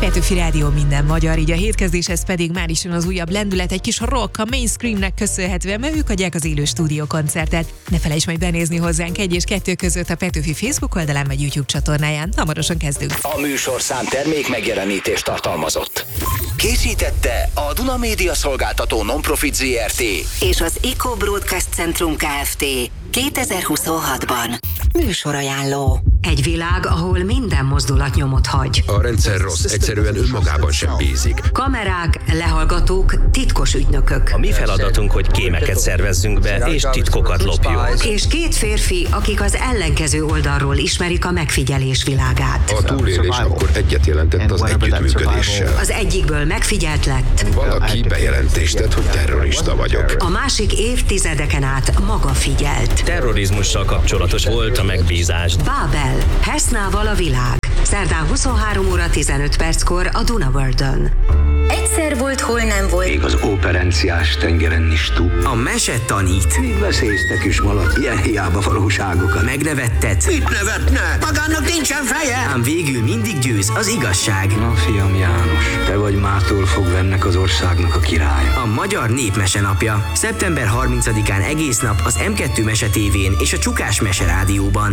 Petőfi Rádió, minden magyar, így a hétkezdéshez pedig már is jön az újabb lendület, egy kis rock a Mainstreamnek köszönhetően, mert ők adják az élő stúdiókoncertet. Ne felejts majd benézni hozzánk 1 és 2 között a Petőfi Facebook oldalán vagy YouTube csatornáján. Hamarosan kezdünk. A műsorszám termék megjelenítést tartalmazott. Készítette a Duna Média Szolgáltató Nonprofit Zrt. és az Eco Broadcast Centrum Kft. 2026-ban. Műsorajánló. Egy világ, ahol minden mozdulat nyomot hagy. A rendszer rossz, egyszerűen önmagában sem bízik. Kamerák, lehallgatók, titkos ügynökök. A mi feladatunk, hogy kémeket szervezzünk be, és titkokat lopjunk. És 2 férfi, akik az ellenkező oldalról ismerik a megfigyelés világát. A túlélés akkor egyet jelentett az együttműködéssel. Az egyikből megfigyelt lett, Valaki bejelentést tett, hogy terrorista vagyok. a másik évtizedeken át maga figyelt. Terrorizmussal kapcsolatos volt a megbízás. Bábel, Hesznával a világ. Szerdán 23 óra 15 perckor a Duna World-ön. Egyszer volt, hol nem volt. Még az operenciás tengeren is túl. A mese tanít. Még veszélyeztek is malac, ilyen hiába valóságokat. Megnevettetsz. Mit nevetne? Magának nincsen feje! Ám végül mindig győz az igazság. Na, fiam János, te vagy mától fogva ennek az országnak a királya. A Magyar Népmese napja. Szeptember 30-án egész nap az M2 Mese tévén és a Csukás Mese rádióban.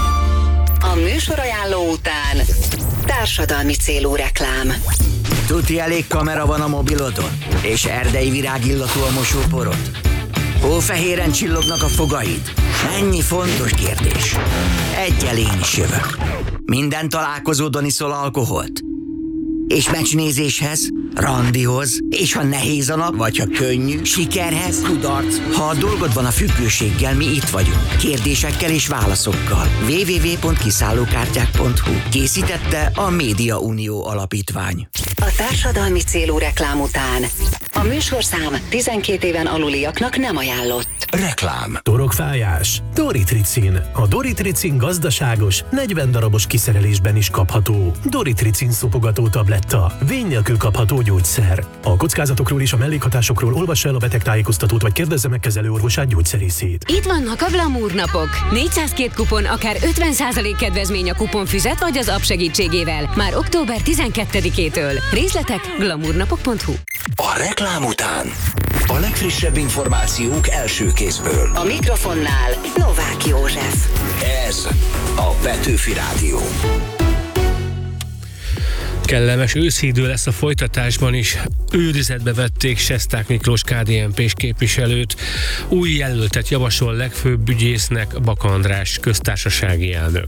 A műsorajánló után társadalmi célú reklám. Tuti elég kamera van a mobilodon? És erdei virágillatú a mosóporod? Hófehéren csillognak a fogaid? Ennyi fontos kérdés. Egyel én is jövök. Minden találkozódon iszol alkoholt? És meccsnézéshez, randihoz, és ha nehéz a nap, vagy ha könnyű, sikerhez, kudarc. Ha a dolgod van a függőséggel, mi itt vagyunk. Kérdésekkel és válaszokkal. www.kiszállókártyák.hu. Készítette a Média Unió Alapítvány. A társadalmi célú reklám után a műsorszám 12 éven aluliaknak nem ajánlott. Reklám. Torokfájás? Doritricin. A Doritricin gazdaságos, 40 darabos kiszerelésben is kapható. Doritricin szopogató tabletta. Vény nélkül kapható gyógyszer. A kockázatokról és a mellékhatásokról olvassa el a betegtájékoztatót, vagy kérdezze meg kezelőorvosát, gyógyszerészét. Itt vannak a Glamour napok. 402 kupon, akár 50% kedvezmény a kuponfüzet vagy az app segítségével. Már október 12-től. Részletek glamournapok.hu. A reklám után a legfrissebb információk első kézből. A mikrofonnál Novák József. Ez a Petőfi Rádió. Kellemes őszi idő lesz a folytatásban is. Őrizetbe vették Sesták Miklós KDNP-s képviselőt. Új jelöltet javasol legfőbb ügyésznek Baka András köztársasági elnök.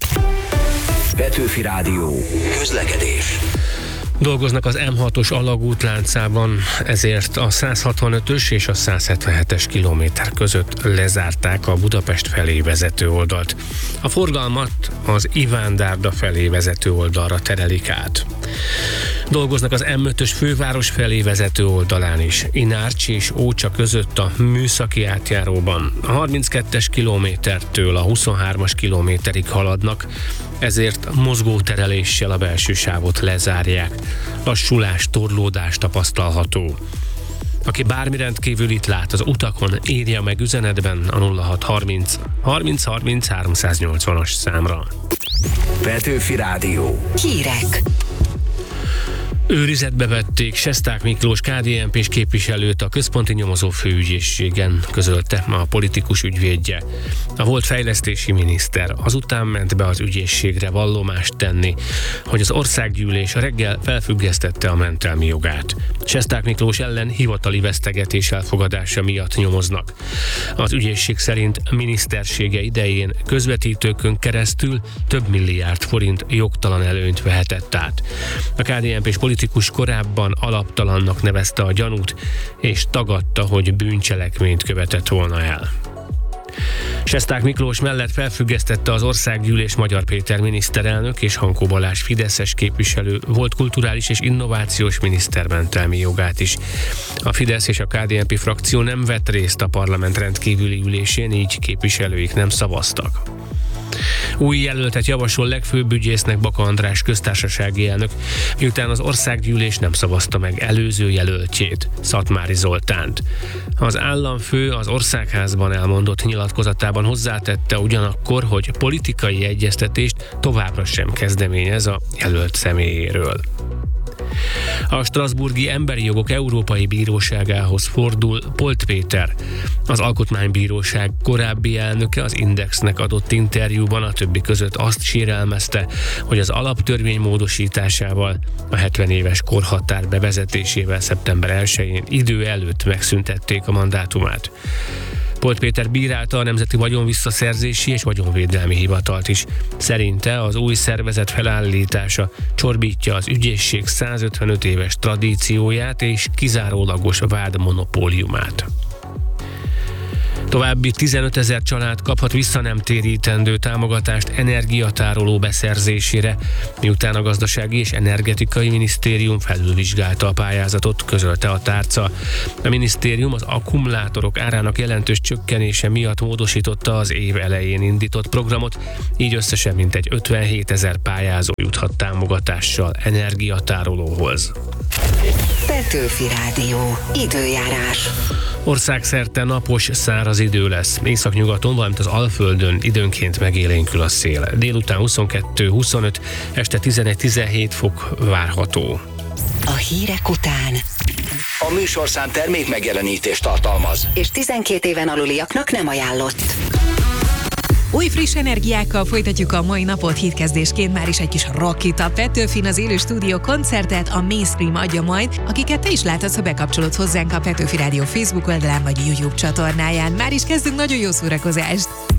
Petőfi Rádió. Közlekedés. Dolgoznak az M6-os alagútláncában, ezért a 165-ös és a 177-es kilométer között lezárták a Budapest felé vezető oldalt. A forgalmat az Iván-Dárda felé vezető oldalra terelik át. Dolgoznak az M5-ös főváros felé vezető oldalán is, Inárcs és Ócsa között a műszaki átjáróban. A 32-es kilométertől a 23-as kilométerig haladnak, ezért mozgótereléssel a belső sávot lezárják. Lassulás, torlódás tapasztalható. Aki bármi rendkívülit lát az utakon, írja meg üzenetben a 0630 30 30 380-as számra. Petőfi Rádió. Hírek. Őrizetbe vették Sesták Miklós KDNP-s képviselőt a központi nyomozó főügyészségen, közölte a politikus ügyvédje. A volt fejlesztési miniszter azután ment be az ügyészségre vallomást tenni, hogy az országgyűlés reggel felfüggesztette a mentelmi jogát. Sesták Miklós ellen hivatali vesztegetés elfogadása miatt nyomoznak. Az ügyészség szerint minisztersége idején közvetítőkön keresztül több milliárd forint jogtalan előnyt vehetett át. A KDNP-s politikus korábban alaptalannak nevezte a gyanút, és tagadta, hogy bűncselekményt követett volna el. Sesták Miklós mellett felfüggesztette az országgyűlés Magyar Péter miniszterelnök és Hankó Balázs fideszes képviselő volt kulturális és innovációs miniszter mentelmi jogát is. A Fidesz és a KDNP frakció nem vett részt a parlament rendkívüli ülésén, így képviselőik nem szavaztak. Új jelöltet javasol legfőbb ügyésznek Baka András köztársasági elnök, miután az országgyűlés nem szavazta meg előző jelöltjét, Szatmári Zoltánt. Az államfő az Országházban elmondott nyilatkozatában hozzátette ugyanakkor, hogy politikai egyeztetést továbbra sem kezdeményez a jelölt személyéről. A Strasbourgi Emberi Jogok Európai Bíróságához fordul Polt Péter. Az Alkotmánybíróság korábbi elnöke az Indexnek adott interjúban a többi között azt sérelmezte, hogy az alaptörvény módosításával, a 70 éves korhatár bevezetésével szeptember 1-én idő előtt megszüntették a mandátumát. Polt Péter bírálta a Nemzeti Vagyonvisszaszerzési és Vagyonvédelmi Hivatalt is. Szerinte az új szervezet felállítása csorbítja az ügyészség 155 éves tradícióját és kizárólagos vádmonopóliumát. További 15 000 család kaphat visszanemtérítendő támogatást energiatároló beszerzésére, miután a Gazdasági és Energetikai Minisztérium felülvizsgálta a pályázatot, közölte a tárca. A minisztérium az akkumulátorok árának jelentős csökkenése miatt módosította az év elején indított programot, így összesen mintegy 57 000 pályázó juthat támogatással energiatárolóhoz. Petőfi Rádió. Időjárás. Országszerte napos, száraz idő lesz. Északnyugaton, valamint az Alföldön időnként megélénkül a szél. Délután 22-25, este 11-17 fok várható. A hírek után A műsorszám termék megjelenítést tartalmaz. és 12 éven aluliaknak nem ajánlott. Új friss energiákkal folytatjuk a mai napot, hídkezdésként már is egy kis rockit. A Petőfin az élő stúdió koncertet a Mainstream adja majd, akiket te is láthatsz, ha bekapcsolod hozzánk a Petőfi Rádió Facebook oldalán vagy YouTube csatornáján. Már is kezdünk, nagyon jó szórakozást!